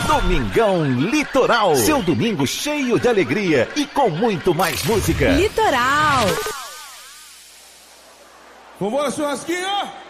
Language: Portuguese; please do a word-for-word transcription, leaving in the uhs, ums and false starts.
Domingão Litoral. Seu domingo cheio de alegria e com muito mais música. Litoral. Vambora, churrasquinho!